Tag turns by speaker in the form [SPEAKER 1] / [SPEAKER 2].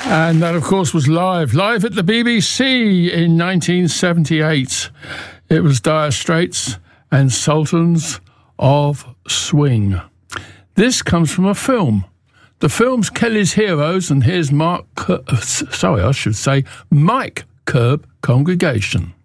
[SPEAKER 1] And that, of course, was live at the BBC in 1978. It was Dire Straits and Sultans of Swing. This comes from a film. The film's Kelly's Heroes, and here's Mike Curb Congregation.